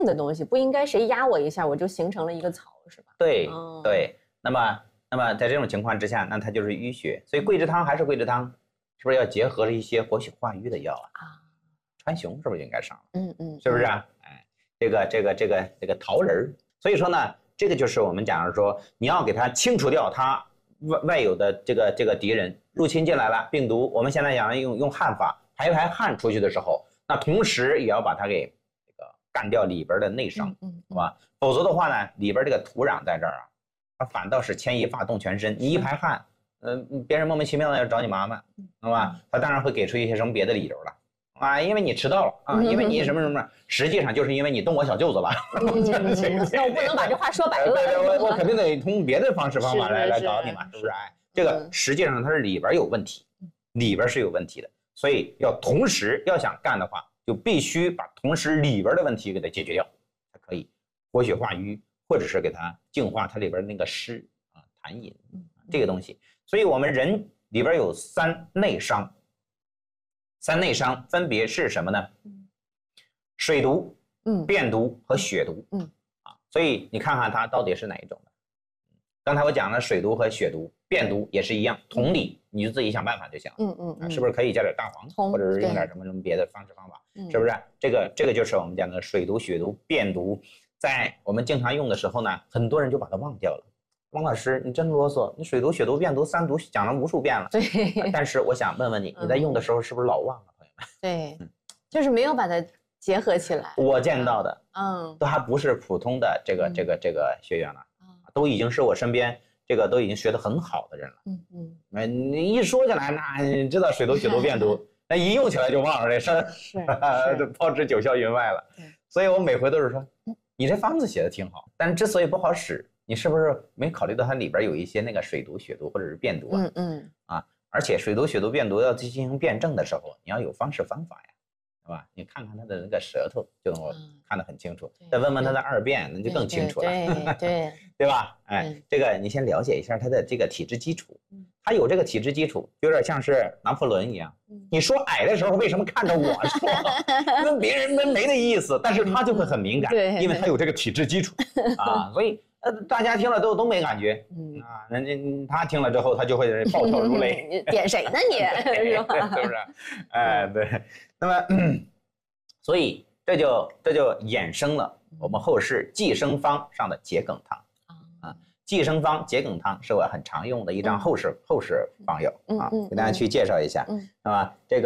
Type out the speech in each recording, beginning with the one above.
的东西，不应该谁压我一下我就形成了一个槽，是吧？ 对，对。那么在这种情况之下，那它就是淤血，所以桂枝汤还是桂枝汤，是不是要结合了一些活血化瘀的药啊？川芎是不是应该上了？是不是啊？哎，这个桃仁，所以说呢，这个就是我们讲的说，你要给它清除掉它外有的这个敌人入侵进来了病毒，我们现在讲用汗法排一排汗出去的时候，那同时也要把它给这个干掉里边的内伤，是吧？否则的话呢，里边这个土壤在这儿啊，它反倒是牵一发动全身，你一排汗，别人莫名其妙的要找你麻烦，是吧？他当然会给出一些什么别的理由了。啊，因为你迟到了啊，因为你什么什么，实际上就是因为你动我小舅子了。 那我不能把这话说白了。 对，我肯定得通别的方式方法来搞你嘛，是不是？哎，这个实际上它是里边有问题，里边是有问题的，所以要同时要想干的话，就必须把同时里边的问题给它解决掉，才可以活血化瘀，或者是给它净化它里边那个湿啊痰饮这个东西。所以我们人里边有3内伤。3内伤分别是什么呢？水毒、便毒和血毒。所以你看看它到底是哪一种的。刚才我讲了水毒和血毒，便毒也是一样，同理，你就自己想办法就行了。是不是可以加点大黄，或者是用点什么别的方式方法？是不是？这个就是我们讲的水毒、血毒、便毒，在我们经常用的时候呢，很多人就把它忘掉了。王老师，你真啰嗦！你水毒、血毒、便毒3毒讲了无数遍了。 对。 但是我想问问你，你在用的时候是不是老忘了，朋友们？ 对，就是没有把它结合起来。 我见到的，都还不是普通的这个学员了，都已经是我身边这个都已经学得很好的人了。你一说起来，那你知道水毒、血毒、便毒，那一用起来就忘了这事儿，是抛之九霄云外了。所以我每回都是说，你这方子写的挺好，但是之所以不好使。你是不是没考虑到它里边有一些那个水毒、血毒或者是便毒啊？而且水毒、血毒、便毒要进行辩证的时候，你要有方式方法呀，是吧？你看看他的那个舌头就能够看得很清楚，再问问他的2便，那就更清楚了，对吧？哎，这个你先了解一下他的这个体质基础，他有这个体质基础，有点像是拿破仑一样。你说矮的时候为什么看着我说，跟别人没那意思，但是他就会很敏感，因为他有这个体质基础啊，所以。大家听了都没感觉，他听了之后，他就会暴跳如雷。 点谁呢你？是吧？ 是不是？哎，对。那么，所以这就衍生了我们后世济生方上的桔梗汤啊。济生方桔梗汤是我很常用的一张后世方药啊，给大家去介绍一下，是吧？这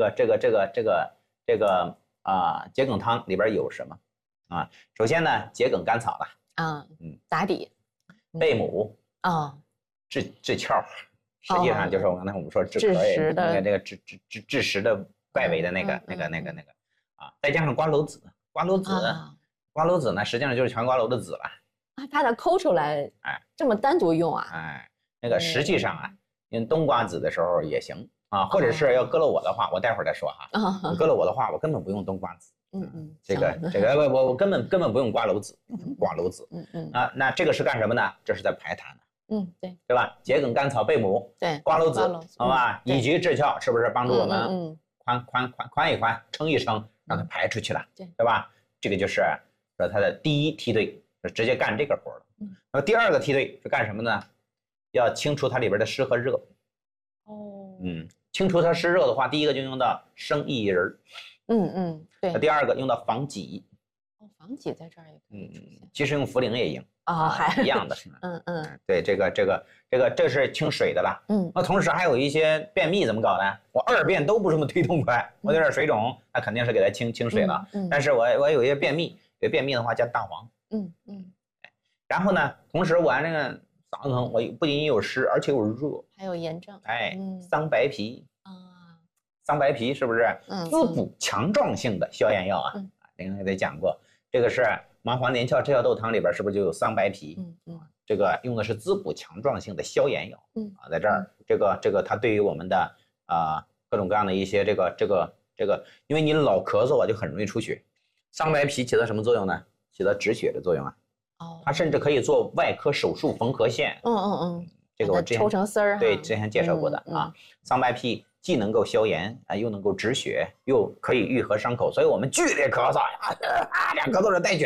个桔梗汤里边有什么啊？首先呢，桔梗甘草了。 打底， 贝母治窍，实际上就是刚才我们说治咳那个治食的外围的那个啊，再加上瓜蒌子，瓜蒌子呢，实际上就是全瓜蒌的籽了啊，把它抠出来，这么单独用啊？ 那个实际上啊，用冬瓜子的时候也行啊，或者是要搁了我的话，我待会儿再说哈，搁了我的话，我根本不用冬瓜子。这个我根本不用瓜蒌子，那这个是干什么呢？这是在排痰的，对吧？桔梗甘草贝母，瓜蒌子，好吧，以及治窍，是不是帮助我们宽一宽，撑一撑，让它排出去了，对吧？这个就是说它的第一梯队，是直接干这个活了。那么第2个梯队是干什么呢？要清除它里边的湿和热。清除它湿热的话，第一个就用到生薏仁。对。第2个用到防己。 防己在这儿也可以。 其实用茯苓也行。一样的。对，这是清水的了。那同时还有一些便秘怎么搞呢？我2便都不这么忒痛快，我有点水肿，那肯定是给它清水了。但是我有一些便秘，有便秘的话加大黄。然后呢，同时我那个嗓子疼，我不仅有湿，而且有热， 还有炎症。 桑白皮。桑白皮是不是滋补强壮性的消炎药啊？刚才讲过，这个是麻黄连翘治疗豆汤里边是不是就有桑白皮？这个用的是滋补强壮性的消炎药。在这儿，这个它对于我们的各种各样的一些这个，因为你老咳嗽啊，就很容易出血。桑白皮起到什么作用呢？起到止血的作用啊。它甚至可以做外科手术缝合线。这个我之前抽成丝儿。 对，之前介绍过的啊。桑白皮既能够消炎又能够止血，又可以愈合伤口，所以我们剧烈咳嗽这咳嗽是带血